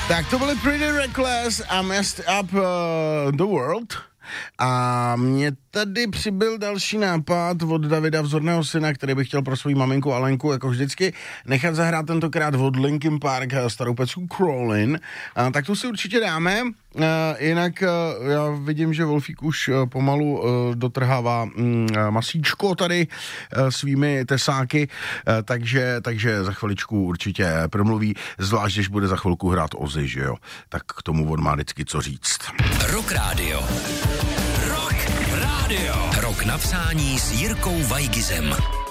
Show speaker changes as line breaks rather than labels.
Tak to byly Pretty Reckless a Messed Up the World. A mě tady přibyl další nápad od Davida, vzorného syna, který by chtěl pro svou maminku Alenku, jako vždycky, nechat zahrát tentokrát od Linkin Park starou pecku Crawlin'. Tak tu si určitě dáme. Jinak já vidím, že Wolfík už pomalu dotrhává masíčko tady svými tesáky, takže za chviličku určitě promluví, zvlášť, když bude za chvilku hrát Ozzy, že jo? Tak k tomu on má vždycky co říct.
Rock Radio. Rock Radio. Rok napsání s Jirkou Vajgizem.